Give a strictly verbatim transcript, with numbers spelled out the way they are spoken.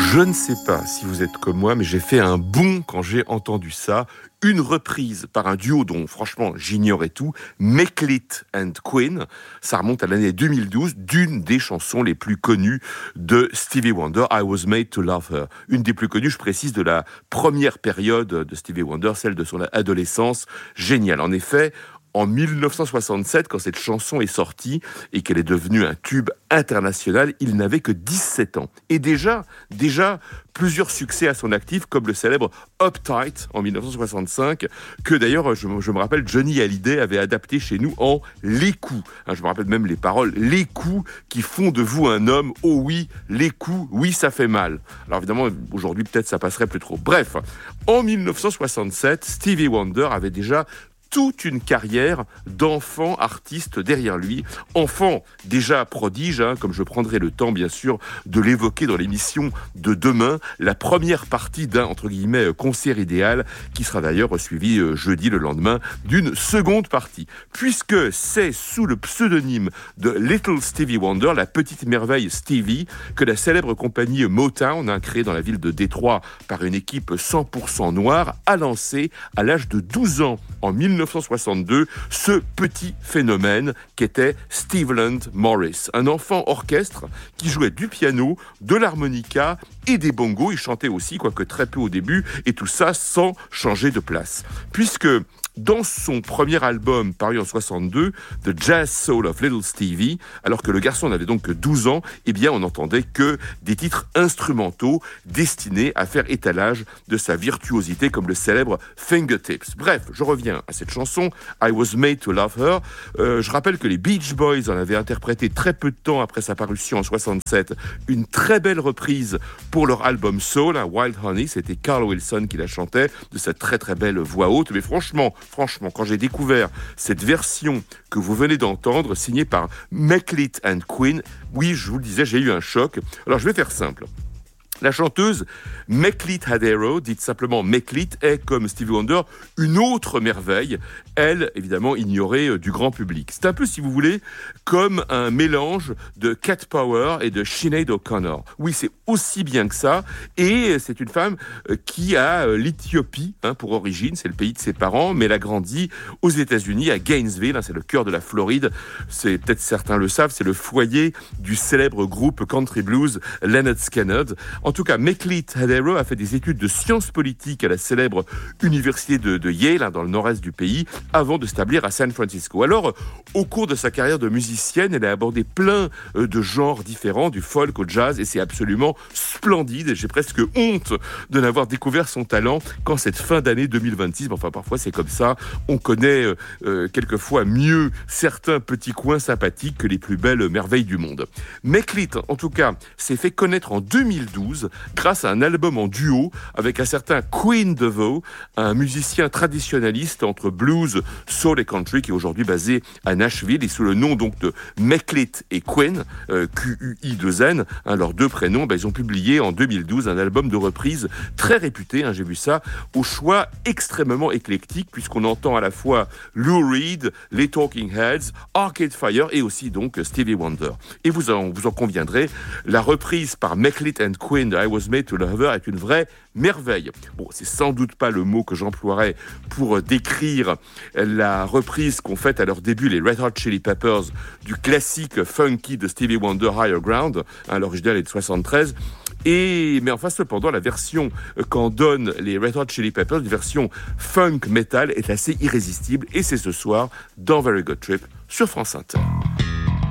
Je ne sais pas si vous êtes comme moi, mais j'ai fait un bond quand j'ai entendu ça. Une reprise par un duo dont, franchement, j'ignorais tout, Meklit and Queen. Ça remonte à l'année deux mille douze, d'une des chansons les plus connues de Stevie Wonder, I Was Made to Love Her. Une des plus connues, je précise, de la première période de Stevie Wonder, celle de son adolescence. Génial. En effet, en dix-neuf cent soixante-sept, quand cette chanson est sortie et qu'elle est devenue un tube international, il n'avait que dix-sept ans. Et déjà, déjà, plusieurs succès à son actif, comme le célèbre Uptight en dix-neuf cent soixante-cinq, que d'ailleurs, je, je me rappelle, Johnny Hallyday avait adapté chez nous en Les coups. Hein, je me rappelle même les paroles, les coups qui font de vous un homme. Oh oui, les coups, oui, ça fait mal. Alors évidemment, aujourd'hui, peut-être ça passerait plus trop. Bref, en dix-neuf cent soixante-sept, Stevie Wonder avait déjà toute une carrière d'enfant artiste derrière lui. Enfant déjà prodige, hein, comme je prendrai le temps bien sûr de l'évoquer dans l'émission de demain, la première partie d'un, entre guillemets, concert idéal, qui sera d'ailleurs suivi euh, jeudi le lendemain d'une seconde partie. Puisque c'est sous le pseudonyme de Little Stevie Wonder, la petite merveille Stevie, que la célèbre compagnie Motown, hein, créée dans la ville de Détroit par une équipe cent pour cent noire, a lancé à l'âge de douze ans, en dix-neuf cent soixante-deux, ce petit phénomène qu'était Steveland Morris, un enfant orchestre qui jouait du piano, de l'harmonica et des bongos. Il chantait aussi, quoique très peu au début, et tout ça sans changer de place. Puisque dans son premier album, paru en soixante-deux, The Jazz Soul of Little Stevie, alors que le garçon n'avait donc que douze ans, eh bien, on n'entendait que des titres instrumentaux destinés à faire étalage de sa virtuosité, comme le célèbre Fingertips. Bref, je reviens à cette chanson, I Was Made to Love Her. Euh, je rappelle que les Beach Boys en avaient interprété très peu de temps après sa parution en soixante-sept une très belle reprise pour leur album Soul, hein, Wild Honey. C'était Carl Wilson qui la chantait, de sa très très belle voix haute. Mais franchement, Franchement, quand j'ai découvert cette version que vous venez d'entendre, signée par Meklit and Queen, oui, je vous le disais, j'ai eu un choc. Alors, je vais faire simple. La chanteuse Meklit Hadero, dite simplement Meklit, est, comme Stevie Wonder, une autre merveille, elle, évidemment, ignorée du grand public. C'est un peu, si vous voulez, comme un mélange de Cat Power et de Sinead O'Connor. Oui, c'est aussi bien que ça, et c'est une femme qui a l'Éthiopie hein, pour origine, c'est le pays de ses parents, mais elle a grandi aux États-Unis, à Gainesville, hein, c'est le cœur de la Floride, c'est, peut-être certains le savent, c'est le foyer du célèbre groupe country blues Lynyrd Skynyrd. En tout cas, Meklit Hadero a fait des études de sciences politiques à la célèbre université de, de Yale, hein, dans le nord-est du pays, avant de s'établir à San Francisco. Alors, au cours de sa carrière de musicienne, elle a abordé plein euh, de genres différents, du folk au jazz, et c'est absolument splendide. J'ai presque honte de n'avoir découvert son talent qu'en cette fin d'année deux mille vingt-six. Enfin, parfois, c'est comme ça. On connaît euh, euh, quelquefois mieux certains petits coins sympathiques que les plus belles merveilles du monde. Meklit, en tout cas, s'est fait connaître en deux mille douze grâce à un album en duo avec un certain Queen DeVoe, un musicien traditionnaliste entre blues, soul et country qui est aujourd'hui basé à Nashville et sous le nom donc de Meklit et Queen, euh, Q U I deux N, hein, leurs deux prénoms, bah, ils ont publié en deux mille douze un album de reprise très réputé, hein, j'ai vu ça, au choix extrêmement éclectique puisqu'on entend à la fois Lou Reed, les Talking Heads, Arcade Fire et aussi donc Stevie Wonder. Et vous en, vous en conviendrez, la reprise par Meklit and Queen de I Was Made to Love Her est une vraie merveille. Bon, c'est sans doute pas le mot que j'emploierais pour décrire la reprise qu'ont faite à leur début les Red Hot Chili Peppers du classique funky de Stevie Wonder, Higher Ground, hein, l'original est de soixante-treize. Et, mais enfin, cependant, la version qu'en donnent les Red Hot Chili Peppers, une version funk metal, est assez irrésistible. Et c'est ce soir dans Very Good Trip sur France Inter.